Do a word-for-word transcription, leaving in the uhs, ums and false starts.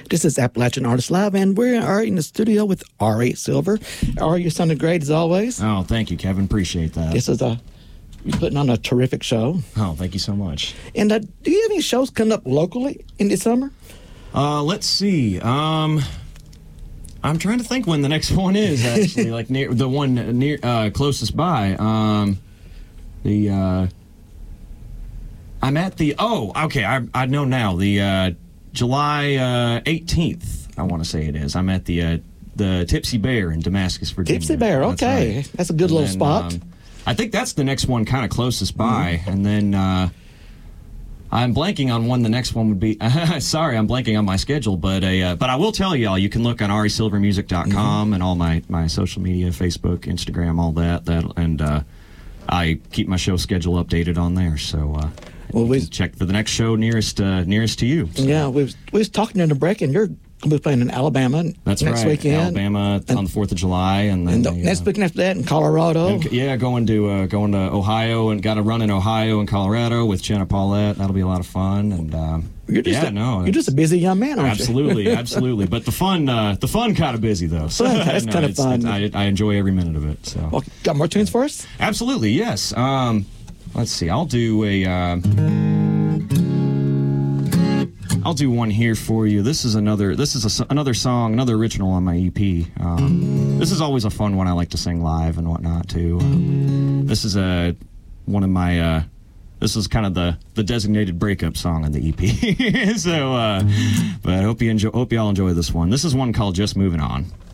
This is Appalachian Artist Live, and we are in the studio with Ari Silver. Ari, you sounded great as always. Oh, thank you, Kevin. Appreciate that. This is a you're putting on a terrific show. Oh, thank you so much. And uh, do you have any shows coming up locally in the summer? Uh, let's see. Um, I'm trying to think when the next one is. Actually, like near the one near uh, closest by. Um, the uh, I'm at the. Oh, okay. I I know now. The uh, July uh, eighteenth. I want to say it is. I'm at the uh, the Tipsy Bear in Damascus, Virginia. Tipsy Bear. That's okay, right. That's a good And little then, spot. Um, I think that's the next one, kind of closest by, mm-hmm. and then. Uh, I'm blanking on when the next one would be. Sorry, I'm blanking on my schedule, but a, uh, but I will tell y'all, you can look on ari silver music dot com mm-hmm. and all my, my social media, Facebook, Instagram, all that. that and uh, I keep my show schedule updated on there, so uh, well, we check for the next show nearest uh, nearest to you. So. Yeah, we was, we was talking in the break, and you're going to be playing in Alabama That's next right. weekend. Alabama and, on the fourth of July, and then and the, the, next uh, weekend after that in Colorado. And, yeah, going to uh, going to Ohio, and got a run in Ohio and Colorado with Jenna Paulette. That'll be a lot of fun. And um, you're just yeah, a, no, you're just a busy young man, aren't absolutely, you? Absolutely, absolutely. But the fun, uh, the fun, kind of busy though. So, fun, that's no, kind of fun. It's, I, I enjoy every minute of it. So, well, got more tunes for us? Absolutely, yes. Um, let's see. I'll do a. Uh, I'll do one here for you. This is another. This is a, another song, another original on my E P. Um, this is always a fun one. I like to sing live and whatnot too. Um, this is a one of my. Uh, this is kind of the, the designated breakup song on the E P. so, uh, but I hope you enjoy. Hope y'all enjoy this one. This is one called "Just Moving On."